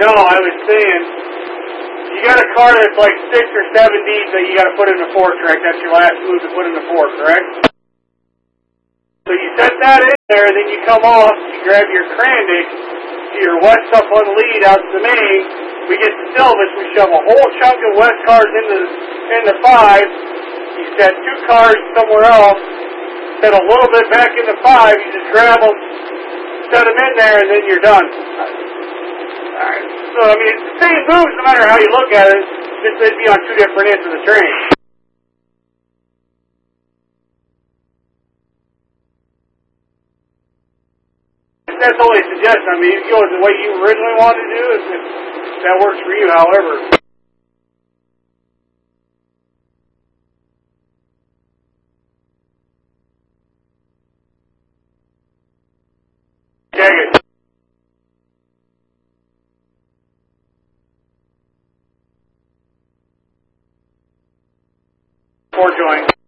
No, I was saying, you got a car that's like 6 or 7 deep that you got to put in the fork, correct? That's your last move to put in the fork, correct? So you set that in there, then you come off, you grab your Krandic, your wet stuff on the lead out to the main. We get to Silvis, we shove a whole chunk of wet cars into 5. You set 2 cars somewhere else, set a little bit back into 5, you just grab them, set them in there, and then you're done. Alright, so I mean, it's the same moves no matter how you look at it, just they'd be on 2 different ends of the train. That's only a suggestion. I mean, you go the way you originally wanted to do it, if that works for you, however. Check it. 4 joint.